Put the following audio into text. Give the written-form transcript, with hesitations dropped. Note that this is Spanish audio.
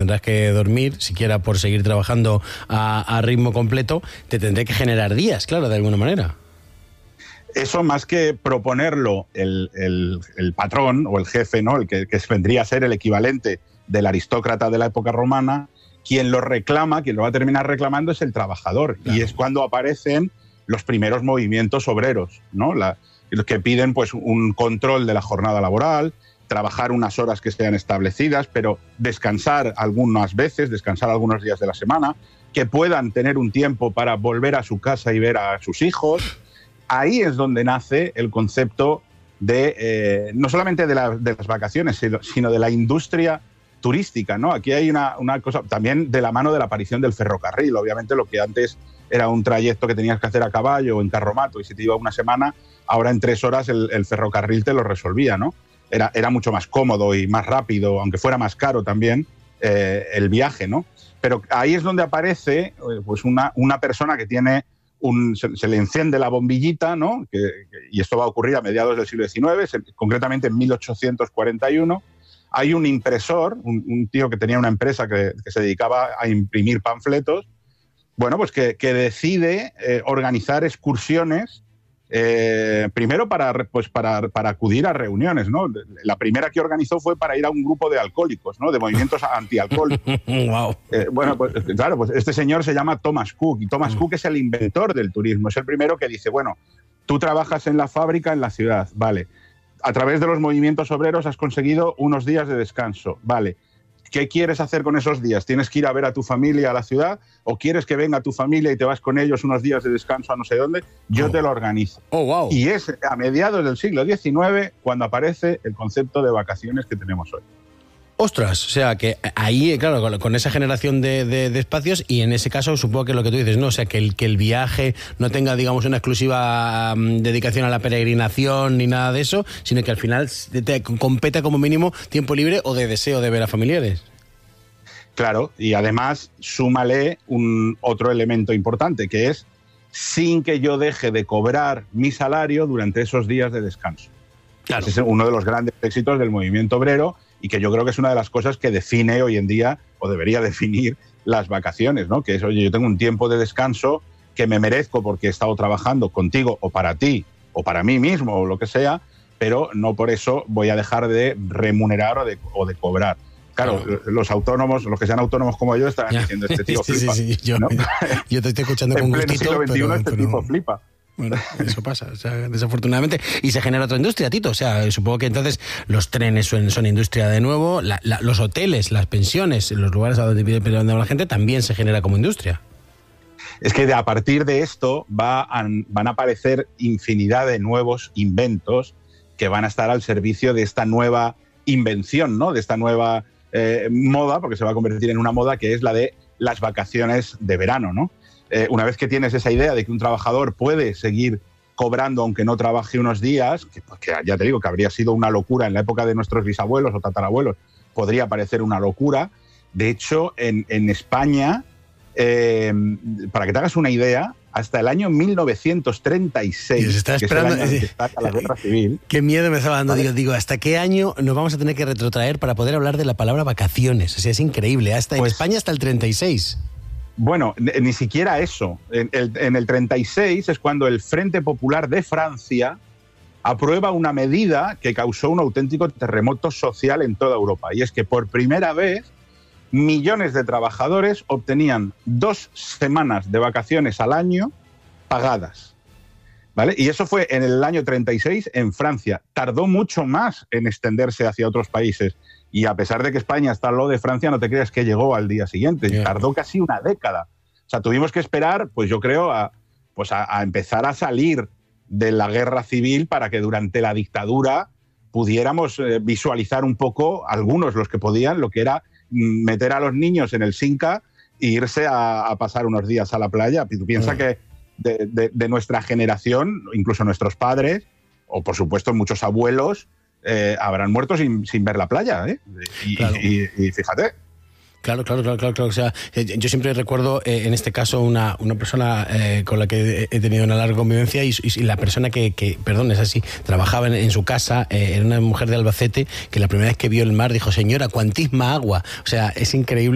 tendrás que dormir, siquiera por seguir trabajando a ritmo completo, te tendré que generar días, claro, de alguna manera. Eso, más que proponerlo el patrón o el jefe, ¿no? El que vendría a ser el equivalente del aristócrata de la época romana, quien lo reclama, quien lo va a terminar reclamando es el trabajador. Claro. Y es cuando aparecen los primeros movimientos obreros, ¿no? Los que piden pues un control de la jornada laboral, trabajar unas horas que sean establecidas, pero descansar algunas veces, descansar algunos días de la semana, que puedan tener un tiempo para volver a su casa y ver a sus hijos. Ahí es donde nace el concepto de no solamente de las vacaciones, sino de la industria turística, ¿no? Aquí hay una cosa también de la mano de la aparición del ferrocarril. Obviamente lo que antes era un trayecto que tenías que hacer a caballo o en carromato y si te iba una semana, ahora en 3 horas el ferrocarril te lo resolvía, ¿no? Era mucho más cómodo y más rápido, aunque fuera más caro también el viaje, ¿no? Pero ahí es donde aparece pues una persona que tiene se le enciende la bombillita, ¿no? Y esto va a ocurrir a mediados del siglo XIX, concretamente en 1841. Hay un impresor, un tío que tenía una empresa que se dedicaba a imprimir panfletos, bueno, pues que decide organizar excursiones, primero para acudir a reuniones, ¿no? La primera que organizó fue para ir a un grupo de alcohólicos, ¿no? De movimientos antialcohólicos. Wow. Bueno, pues claro, pues este señor se llama Thomas Cook, y Thomas Cook es el inventor del turismo, es el primero que dice, bueno, tú trabajas en la fábrica en la ciudad, vale, a través de los movimientos obreros has conseguido unos días de descanso, vale. ¿Qué quieres hacer con esos días? ¿Tienes que ir a ver a tu familia a la ciudad? ¿O quieres que venga tu familia y te vas con ellos unos días de descanso a no sé dónde? Yo te lo organizo. Oh, wow. Y es a mediados del siglo XIX cuando aparece el concepto de vacaciones que tenemos hoy. Ostras, o sea que ahí, claro, con esa generación de espacios, y en ese caso supongo que lo que tú dices, ¿no? O sea, que el viaje no tenga, digamos, una exclusiva dedicación a la peregrinación ni nada de eso, sino que al final te competa como mínimo tiempo libre o de deseo de ver a familiares. Claro, y además súmale otro elemento importante, que es sin que yo deje de cobrar mi salario durante esos días de descanso. Claro. Ese es uno de los grandes éxitos del movimiento obrero, y que yo creo que es una de las cosas que define hoy en día, o debería definir, las vacaciones, ¿no? Que es, oye, yo tengo un tiempo de descanso que me merezco porque he estado trabajando contigo o para ti o para mí mismo o lo que sea, pero no por eso voy a dejar de remunerar o de cobrar. Claro, los autónomos, los que sean autónomos como yo, estarán diciendo, este tío flipa. Sí. ¿No? Yo te estoy escuchando con gustito. En pleno siglo XXI este tipo flipa. Bueno, eso pasa, o sea, desafortunadamente. Y se genera otra industria, Tito. O sea, supongo que entonces los trenes son industria de nuevo, los hoteles, las pensiones, los lugares a donde va la gente también se genera como industria. Es que a partir de esto van a aparecer infinidad de nuevos inventos que van a estar al servicio de esta nueva invención, ¿no? De esta nueva moda, porque se va a convertir en una moda, que es la de las vacaciones de verano, ¿no? Una vez que tienes esa idea de que un trabajador puede seguir cobrando aunque no trabaje unos días, que ya te digo que habría sido una locura en la época de nuestros bisabuelos o tatarabuelos, podría parecer una locura. De hecho, en España, para que te hagas una idea, hasta el año 1936, se está esperando, que es el año que está la guerra civil. Qué miedo me estaba dando. ¿Vale? Digo, ¿hasta qué año nos vamos a tener que retrotraer para poder hablar de la palabra vacaciones? O sea, es increíble. En España hasta el 36. Bueno, ni siquiera eso. En el 36 es cuando el Frente Popular de Francia aprueba una medida que causó un auténtico terremoto social en toda Europa. Y es que por primera vez millones de trabajadores obtenían 2 semanas de vacaciones al año pagadas, ¿vale? Y eso fue en el año 36 en Francia. Tardó mucho más en extenderse hacia otros países. Y a pesar de que España está al lado de Francia, no te creas que llegó al día siguiente. Yeah. Tardó casi una década. O sea, tuvimos que esperar, pues yo creo, a empezar a salir de la guerra civil para que durante la dictadura pudiéramos visualizar un poco, algunos los que podían, lo que era meter a los niños en el Cinca e irse a pasar unos días a la playa. Tú piensas que de nuestra generación, incluso nuestros padres, o por supuesto muchos abuelos, habrán muerto sin ver la playa, ¿eh? Claro. Y fíjate. Claro. O sea, yo siempre recuerdo, en este caso, una persona con la que he tenido una larga convivencia y la persona que perdón, es así, trabajaba en su casa, era una mujer de Albacete que la primera vez que vio el mar dijo, señora, cuantísima agua. O sea, es increíble.